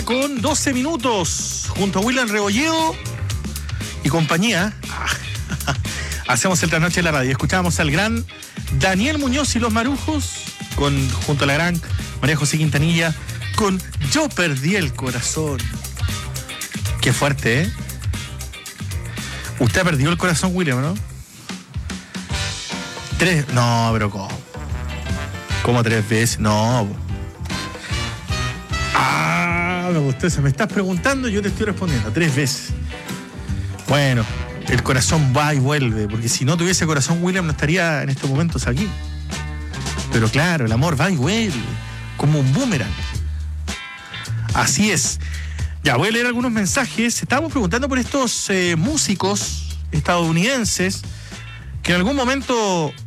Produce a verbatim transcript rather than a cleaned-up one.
mañana con doce minutos, junto a William Rebolledo y compañía. Hacemos el trasnoche de la radio. Escuchábamos al gran Daniel Muñoz y los Marujos, con, junto a la gran María José Quintanilla, con Yo Perdí el Corazón. Qué fuerte, ¿eh? Usted ha perdido el corazón, William, ¿no? Tres. No, pero ¿cómo? ¿Cómo tres veces? No. Ah, me gustó eso. Me estás preguntando y yo te estoy respondiendo. Tres veces. Bueno, el corazón va y vuelve, porque si no tuviese corazón, William no estaría en estos momentos aquí. Pero claro, el amor va y vuelve, como un boomerang. Así es. Ya, voy a leer algunos mensajes. Estábamos preguntando por estos eh, músicos estadounidenses que en algún momento